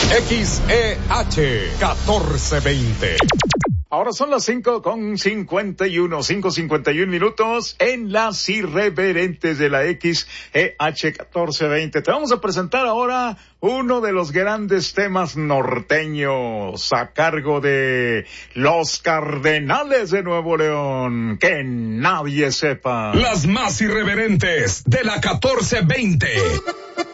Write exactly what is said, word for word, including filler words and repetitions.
X E H catorce veinte. Ahora son las cinco con cincuenta y uno, cinco cincuenta y uno minutos en las irreverentes de la X E H catorce veinte. Te vamos a presentar ahora uno de los grandes temas norteños a cargo de los Cardenales de Nuevo León. Que nadie sepa. Las más irreverentes de la catorce veinte.